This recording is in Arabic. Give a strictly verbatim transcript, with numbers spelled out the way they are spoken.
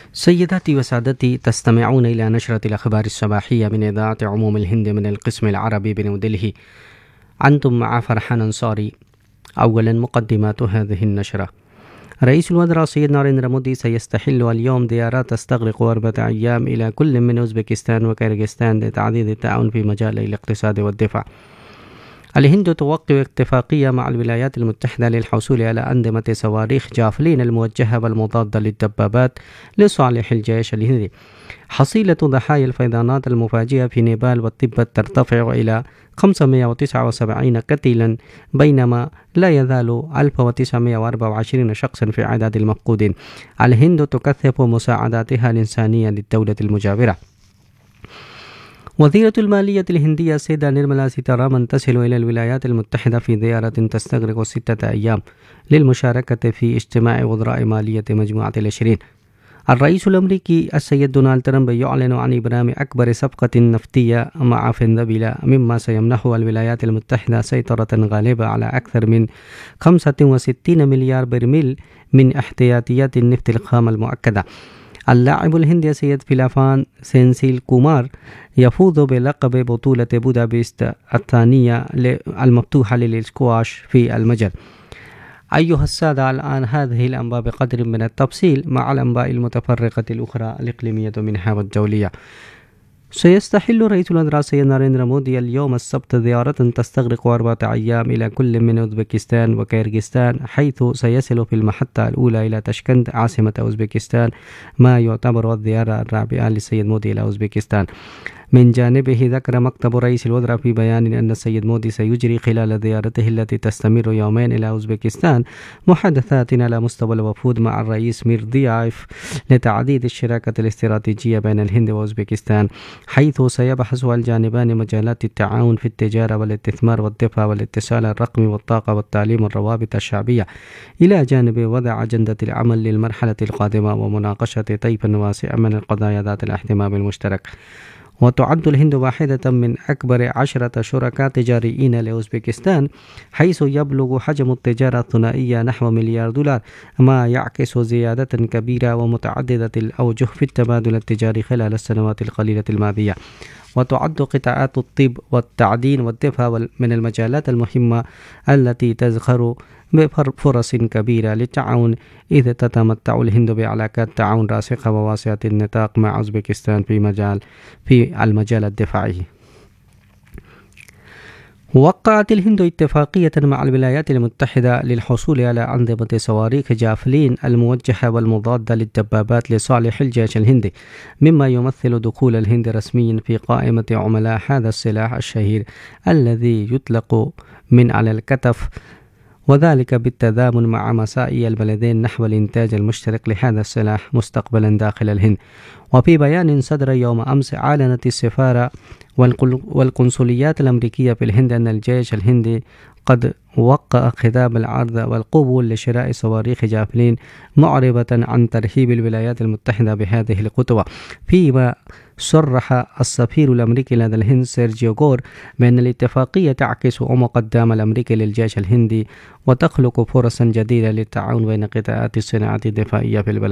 سيداتي وسادتي، تستمعون إلى نشرة الأخبار الصباحية من إذاعة عموم الهند من القسم العربي بنيودلهي. أنتم مع فرحان أنصاري. أولا مقدمات هذه النشرة. رئيس الوزراء السيد ناريندرا مودي سيستحل اليوم زيارات تستغرق أربعة أيام إلى كل من أوزبكستان وكيرغستان لتعزيز التعاون في مجال الاقتصاد والدفاع. الهند توقع اتفاقية مع الولايات المتحدة للحصول على أنظمة صواريخ جافلين الموجهة والمضادة للدبابات لصالح الجيش الهندي. حصيلة ضحايا الفيضانات المفاجئة في نيبال والتبت ترتفع إلى خمسمائة وتسعة وسبعين قتيلا، بينما لا يزال ألف وتسعمائة وأربعة وعشرين شخصا في عدد المفقودين. الهند تكثف مساعداتها الإنسانية للدولة المجاورة. وزيرة المالية الهندية السيدة نيرملا سيتارامن تصل إلى الولايات المتحدة في زيارة تستغرق ستة أيام للمشاركة في اجتماع وزراء مالية مجموعة العشرين. الرئيس الأمريكي السيد دونالد ترامب يعلن عن إبرام أكبر صفقة نفطية مع فنزويلا، مما سيمنح الولايات المتحدة سيطرة غالبة على أكثر من خمسة وستين مليار برميل من احتياطيات النفط الخام المؤكدة. اللاعب الهندي سيد فيلافان سينسيل كومار يفوز بلقب بطولة بودابست الثانية المفتوحة للسكواش في المجر. أيها السادة، الآن هذه الأنباء بقدر من التفصيل مع الأنباء المتفرقة الأخرى الإقليمية منها والدولية. سيستحل رئيس الوزراء السيد ناريندرا مودي اليوم السبت زيارة تستغرق أربعة أيام إلى كل من أوزبكستان وكيرغستان، حيث سيصل في المحطة الأولى إلى تاشكند عاصمة أوزبكستان، ما يعتبر الزيارة الرابعة للسيد مودي إلى أوزبكستان. من جانبه ذكر مكتب رئيس الوزراء في بيان أن السيد مودي سيجري خلال زيارته التي تستمر يومين إلى أوزبكستان محادثات على مستوى الوفود مع الرئيس ميرديايف لتعزيز الشراكة الاستراتيجية بين الهند وأوزبكستان، حيث سيبحث الجانبان مجالات التعاون في التجارة والاستثمار والدفاع والاتصال الرقمي والطاقة والتعليم والروابط الشعبية، إلى جانب وضع أجندة العمل للمرحلة القادمة ومناقشة طيف واسع من القضايا ذات الاهتمام المشترك. وتعد الهند واحدة من أكبر عشرة شركاء تجاريين لأوزبكستان، حيث يبلغ حجم التجارة الثنائية نحو مليار دولار، ما يعكس زيادة كبيرة ومتعددة الأوجه في التبادل التجاري خلال السنوات القليلة الماضية. وتعد قطاعات الطب والتعدين والدفاع من المجالات المهمة التي تزخر بفرص كبيرة للتعاون، إذ تتمتع الهند بعلاقات تعاون راسخة وواسعة النطاق مع أوزبكستان في مجال في المجال الدفاعي. وقعت الهند اتفاقية مع الولايات المتحدة للحصول على أنظمة صواريخ جافلين الموجهة والمضادة للدبابات لصالح الجيش الهندي، مما يمثل دخول الهند رسميا في قائمة عملاء هذا السلاح الشهير الذي يطلق من على الكتف، وذلك بالتضامن مع مساعي البلدين نحو الإنتاج المشترك لهذا السلاح مستقبلا داخل الهند. وفي بيان صدر يوم أمس، أعلنت السفارة والقنصليات الأمريكية في الهند أن الجيش الهندي قد وقع خطاب العرض والقبول لشراء صواريخ جافلين، معربة عن ترحيب الولايات المتحدة بهذه الخطوة، فيما صرح السفير الأمريكي لدى الهند سيرجيو غور بأن الاتفاقية تعكس عمق الدعم الأمريكي للجيش الهندي وتخلق فرصا جديدة للتعاون بين قطاعات الصناعة الدفاعية في البلد.